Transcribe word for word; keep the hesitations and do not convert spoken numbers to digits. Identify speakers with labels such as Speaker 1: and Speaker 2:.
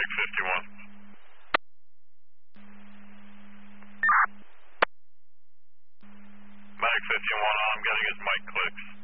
Speaker 1: Mike fifty-one. Mike fifty-one, all I'm getting is Mike clicks.